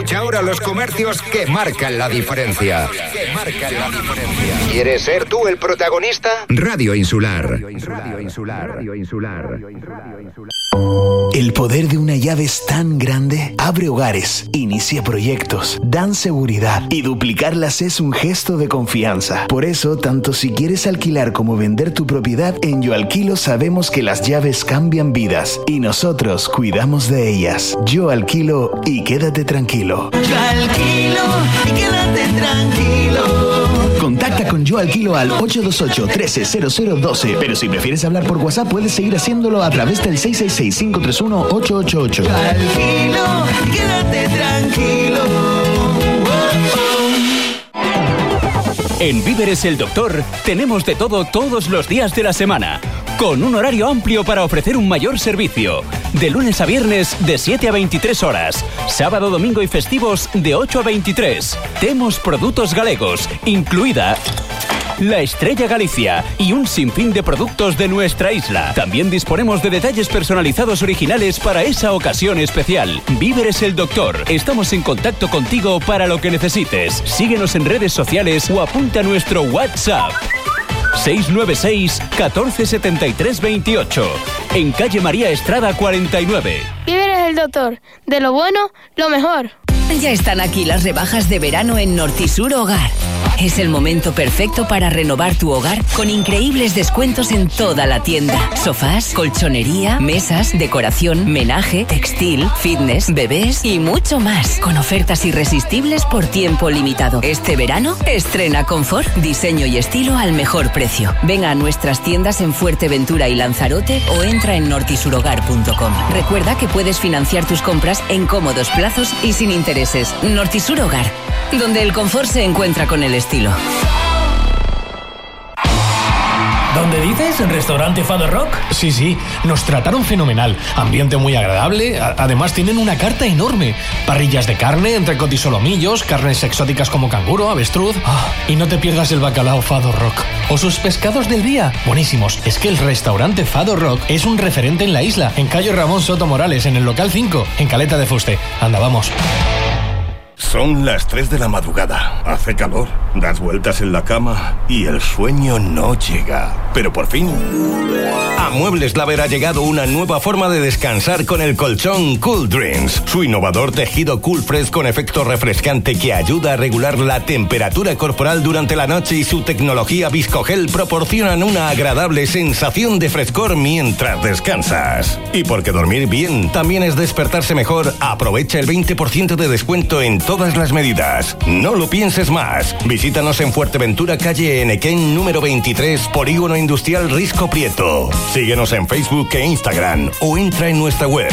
Escucha ahora los comercios que marcan la diferencia. ¿Quieres ser tú el protagonista? Radio Insular. El poder de una llave es tan grande. Abre hogares, inicia proyectos, dan seguridad y duplicarlas es un gesto de confianza. Por eso, tanto si quieres alquilar como vender tu propiedad, en Yo Alquilo sabemos que las llaves cambian vidas y nosotros cuidamos de ellas. Yo Alquilo y quédate tranquilo. Yo alquilo y quédate tranquilo. Contacta con Yo Alquilo al 828-130012. Pero si prefieres hablar por WhatsApp, puedes seguir haciéndolo a través del 666-531-888. Yo alquilo y quédate tranquilo. En Víveres El Doctor tenemos de todo todos los días de la semana, con un horario amplio para ofrecer un mayor servicio. De lunes a viernes de 7 a 23 horas, sábado, domingo y festivos de 8 a 23. Temos productos galegos, incluida la Estrella Galicia y un sinfín de productos de nuestra isla. También disponemos de detalles personalizados originales para esa ocasión especial. Víveres El Doctor. Estamos en contacto contigo para lo que necesites. Síguenos en redes sociales o apunta a nuestro WhatsApp. 696 14 73 28. En calle María Estrada 49. Víveres El Doctor. De lo bueno, lo mejor. Ya están aquí las rebajas de verano en Nortisur Hogar. Es el momento perfecto para renovar tu hogar con increíbles descuentos en toda la tienda. Sofás, colchonería, mesas, decoración, menaje, textil, fitness, bebés y mucho más. Con ofertas irresistibles por tiempo limitado. Este verano, estrena confort, diseño y estilo al mejor precio. Ven a nuestras tiendas en Fuerteventura y Lanzarote o entra en nortisurhogar.com. Recuerda que puedes financiar tus compras en cómodos plazos y sin intereses. Nortisur Hogar, donde el confort se encuentra con el estilo. ¿Dónde dices? ¿En Restaurante Fado Rock? Sí, nos trataron fenomenal. Ambiente muy agradable. Además tienen una carta enorme. Parrillas de carne, entrecot y solomillos, carnes exóticas como canguro, avestruz. Y no te pierdas el bacalao Fado Rock. O sus pescados del día. Buenísimos. Es que el Restaurante Fado Rock es un referente en la isla. En calle Ramón Soto Morales, en el local 5, en Caleta de Fuste. Anda, vamos. Son las 3 de la madrugada. Hace calor, das vueltas en la cama y el sueño no llega. Pero por fin, a Muebles Laver ha llegado una nueva forma de descansar con el colchón Cool Dreams. Su innovador tejido Cool Fresh con efecto refrescante que ayuda a regular la temperatura corporal durante la noche y su tecnología Viscogel proporcionan una agradable sensación de frescor mientras descansas. Y porque dormir bien también es despertarse mejor, aprovecha el 20% de descuento en todas las medidas. No lo pienses más. Visítanos en Fuerteventura, calle Enequén, número 23, Polígono Industrial Risco Prieto. Síguenos en Facebook e Instagram o entra en nuestra web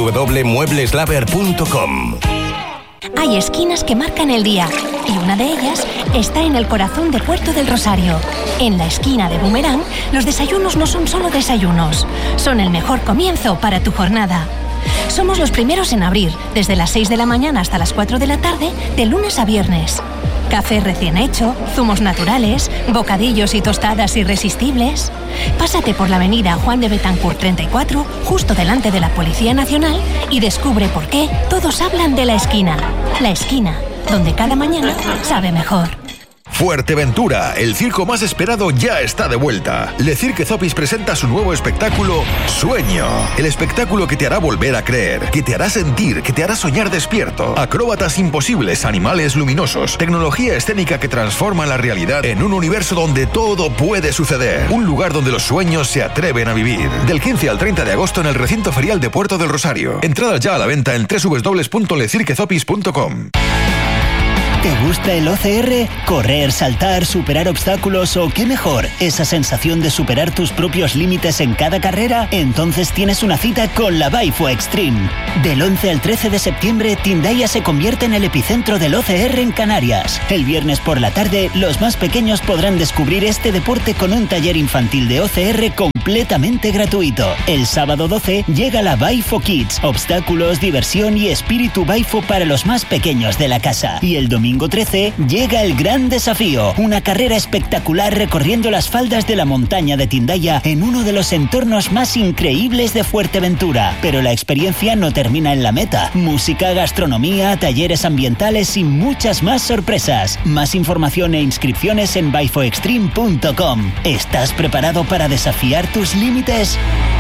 www.muebleslaver.com. Hay esquinas que marcan el día y una de ellas está en el corazón de Puerto del Rosario. En la esquina de Boomerang, los desayunos no son solo desayunos, son el mejor comienzo para tu jornada. Somos los primeros en abrir, desde las 6 de la mañana hasta las 4 de la tarde, de lunes a viernes. Café recién hecho, zumos naturales, bocadillos y tostadas irresistibles. Pásate por la avenida Juan de Betancourt 34, justo delante de la Policía Nacional, y descubre por qué todos hablan de la esquina. La esquina, donde cada mañana sabe mejor. Fuerteventura, el circo más esperado ya está de vuelta. Le Cirque Zopis presenta su nuevo espectáculo Sueño. El espectáculo que te hará volver a creer, que te hará sentir, que te hará soñar despierto. Acróbatas imposibles, animales luminosos, tecnología escénica que transforma la realidad en un universo donde todo puede suceder. Un lugar donde los sueños se atreven a vivir. Del 15 al 30 de agosto en el recinto ferial de Puerto del Rosario. Entradas ya a la venta en www.lecirquezopis.com. ¿Te gusta el OCR? ¿Correr, saltar, superar obstáculos o qué mejor? ¿Esa sensación de superar tus propios límites en cada carrera? Entonces tienes una cita con la Baifo Extreme. Del 11 al 13 de septiembre, Tindaya se convierte en el epicentro del OCR en Canarias. El viernes por la tarde, los más pequeños podrán descubrir este deporte con un taller infantil de OCR completamente gratuito. El sábado 12 llega la Baifo Kids, obstáculos, diversión y espíritu Baifo para los más pequeños de la casa. Y el domingo domingo 13 llega el Gran Desafío, una carrera espectacular recorriendo las faldas de la montaña de Tindaya en uno de los entornos más increíbles de Fuerteventura. Pero la experiencia no termina en la meta. Música, gastronomía, talleres ambientales y muchas más sorpresas. Más información e inscripciones en baifoextreme.com. ¿Estás preparado para desafiar tus límites?